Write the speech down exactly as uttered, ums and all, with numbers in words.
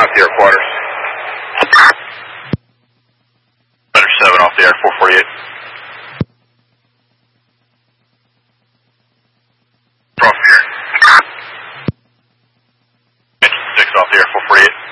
Out the air quarters. Better seven off the air, four forty-eight. Off the air. Six off the air, four forty-eight.